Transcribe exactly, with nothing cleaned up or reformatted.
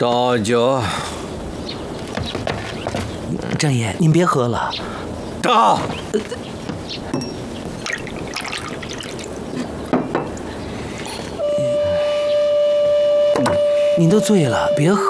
倒酒。 郑爷，您别喝了。 倒。 您都醉了，别喝。